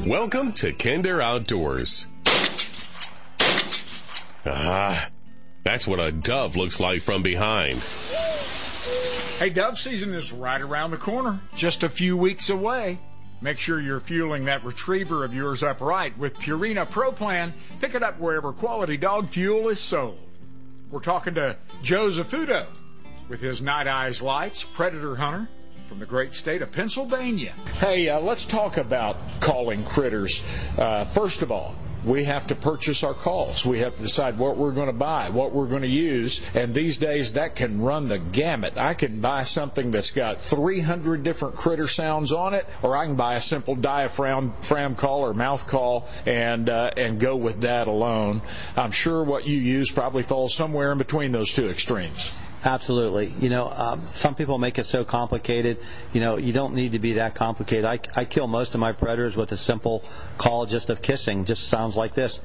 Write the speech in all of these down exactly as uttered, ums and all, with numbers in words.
Welcome to Kinder Outdoors. Ah, that's what a dove looks like from behind. Hey, dove season is right around the corner, just a few weeks away. Make sure you're fueling that retriever of yours up right with Purina Pro Plan. Pick it up wherever quality dog fuel is sold. We're talking to Joe Zafudo with his Night Eyes Lights Predator Hunter from the great state of Pennsylvania. Hey, uh, let's talk about calling critters. Uh, first of all, we have to purchase our calls. We have to decide what we're going to buy, what we're going to use, and these days that can run the gamut. I can buy something that's got three hundred different critter sounds on it, or I can buy a simple diaphragm diaphragm call or mouth call and uh, and go with that alone. I'm sure what you use probably falls somewhere in between those two extremes. Absolutely. You know, um, some people make it so complicated. You know, you don't need to be that complicated. I, I kill most of my predators with a simple call just of kissing. Just sounds like this.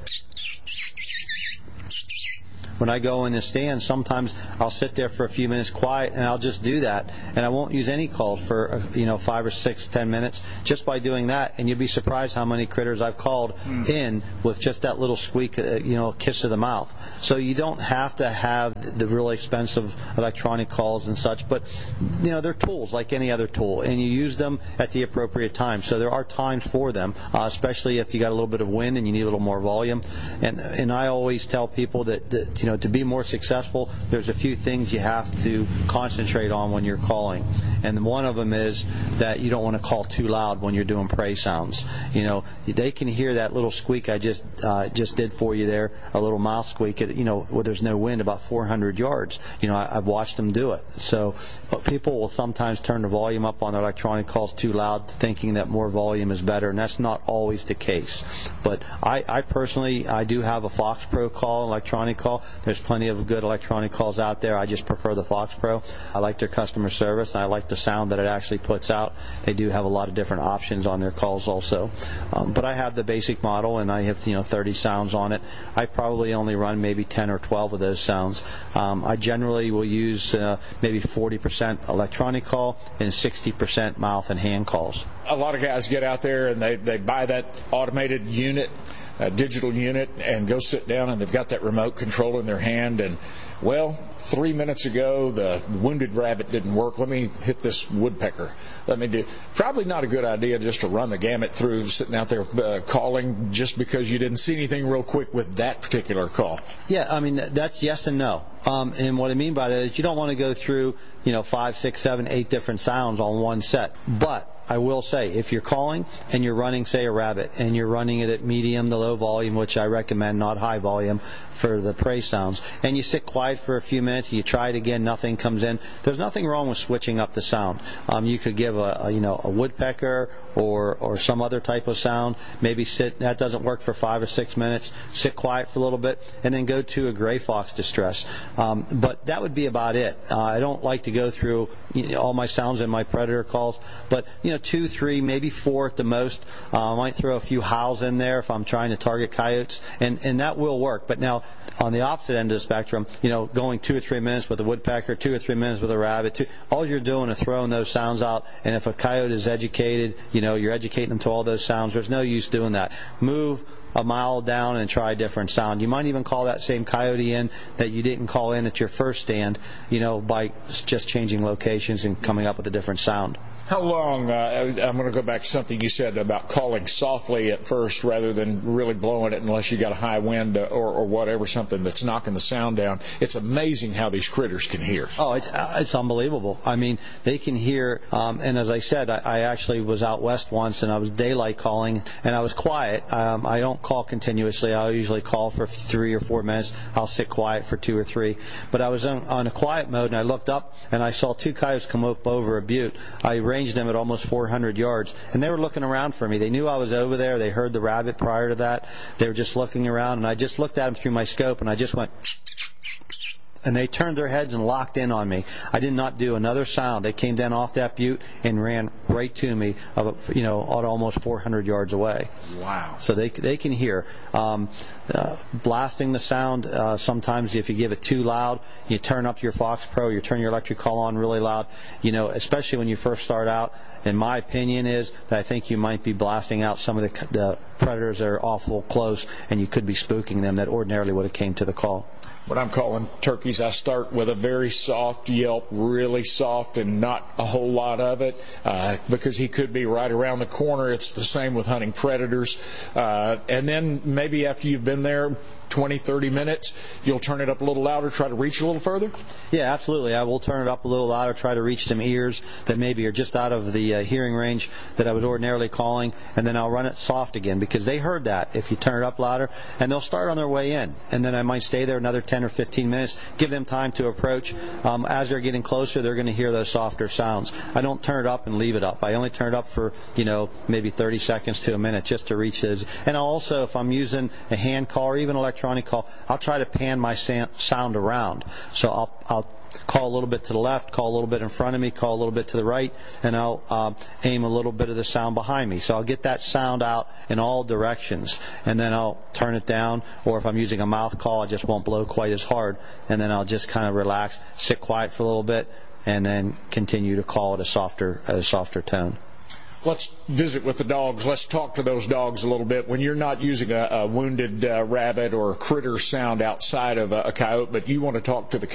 When I go in the stand, sometimes I'll sit there for a few minutes quiet, and I'll just do that, and I won't use any calls for uh, you know five or six, ten minutes just by doing that. And you'll be surprised how many critters I've called mm. in with just that little squeak, uh, you know, kiss of the mouth. So you don't have to have the really expensive electronic calls and such, but you know they're tools like any other tool, and you use them at the appropriate time. So there are times for them, uh, especially if you got a little bit of wind and you need a little more volume. And and I always tell people that, that you know. to be more successful, there's a few things you have to concentrate on when you're calling. And one of them is that you don't want to call too loud when you're doing prey sounds. You know, they can hear that little squeak I just uh, just did for you there, a little mouth squeak, at, you know, where there's no wind, about four hundred yards. You know, I, I've watched them do it. So people will sometimes turn the volume up on their electronic calls too loud, thinking that more volume is better, and that's not always the case. But I, I personally, I do have a Fox Pro call, electronic call. There's plenty of good electronic calls out there. I just prefer the Fox Pro. I like their customer service, and I like the sound that it actually puts out. They do have a lot of different options on their calls also. Um, but I have the basic model, and I have you know thirty sounds on it. I probably only run maybe ten or twelve of those sounds. Um, I generally will use uh, maybe forty percent electronic call and sixty percent mouth and hand calls. A lot of guys get out there and they, they buy that automated unit, a digital unit, and go sit down, and they've got that remote control in their hand, and well, three minutes ago the wounded rabbit didn't work. Let me hit this woodpecker. Let me do. Probably not a good idea just to run the gamut through sitting out there uh, calling just because you didn't see anything real quick with that particular call. Yeah, I mean that's yes and no. Um, and what I mean by that is you don't want to go through you know five, six, seven, eight different sounds on one set, but I will say, if you're calling and you're running, say, a rabbit, and you're running it at medium to low volume, which I recommend, not high volume, for the prey sounds, and you sit quiet for a few minutes, you try it again, nothing comes in, there's nothing wrong with switching up the sound. Um, you could give a, a you know a woodpecker or or some other type of sound, maybe sit, that doesn't work for five or six minutes, sit quiet for a little bit, and then go to a gray fox distress. Um, but that would be about it. Uh, I don't like to go through you know, all my sounds in my predator calls, but you know two, three, maybe four at the most. Uh, I might throw a few howls in there if I'm trying to target coyotes, and, and that will work. But now, on the opposite end of the spectrum, you know, going two or three minutes with a woodpecker, two or three minutes with a rabbit, two, all you're doing is throwing those sounds out, and if a coyote is educated, you know, you're educating them to all those sounds. There's no use doing that. Move a mile down and try a different sound. You might even call that same coyote in that you didn't call in at your first stand, you know, by just changing locations and coming up with a different sound. How long, uh, I'm going to go back to something you said about calling softly at first rather than really blowing it unless you got a high wind or, or whatever, something that's knocking the sound down. It's amazing how these critters can hear. Oh, it's uh, it's unbelievable. I mean, they can hear, um, and as I said, I, I actually was out west once, and I was daylight calling, and I was quiet. Um, I don't call continuously. I'll usually call for three or four minutes. I'll sit quiet for two or three. But I was on, on a quiet mode, and I looked up, and I saw two coyotes come up over a butte. I ran them at almost four hundred yards, and they were looking around for me. They knew I was over there. They heard the rabbit prior to that. They were just looking around, and I just looked at them through my scope, and I just went, and they turned their heads and locked in on me. I did not do another sound. They came down off that butte and ran right to me, of you know, almost four hundred yards away. Wow! So they they can hear. Um, uh, blasting the sound. Uh, sometimes if you give it too loud, you turn up your Fox Pro, you turn your electric call on really loud. You know, especially when you first start out. In my opinion, is that I think you might be blasting out some of the the predators that are awful close, and you could be spooking them that ordinarily would have came to the call. What I'm calling turkeys, I start with a very soft yelp, really soft, and not a whole lot of it, uh, because he could be right around the corner. It's the same with hunting predators. Uh, and then maybe after you've been there twenty, thirty minutes, you'll turn it up a little louder, try to reach a little further? Yeah, absolutely. I will turn it up a little louder, try to reach some ears that maybe are just out of the uh, hearing range that I would ordinarily calling, and then I'll run it soft again because they heard that if you turn it up louder, and they'll start on their way in. And then I might stay there another ten or fifteen minutes, give them time to approach. Um, as they're getting closer, they're going to hear those softer sounds. I don't turn it up and leave it up. I only turn it up for, you know, maybe thirty seconds to a minute just to reach those. And also, if I'm using a hand call or even electronic call, I'll try to pan my sound around. So I'll, I'll call a little bit to the left, call a little bit in front of me, call a little bit to the right, and I'll uh, aim a little bit of the sound behind me. So I'll get that sound out in all directions, and then I'll turn it down, or if I'm using a mouth call, I just won't blow quite as hard, and then I'll just kind of relax, sit quiet for a little bit, and then continue to call at a softer, at a softer tone. Let's visit with the dogs. Let's talk to those dogs a little bit. When you're not using a, a wounded uh, rabbit or a critter sound outside of a, a coyote, but you want to talk to the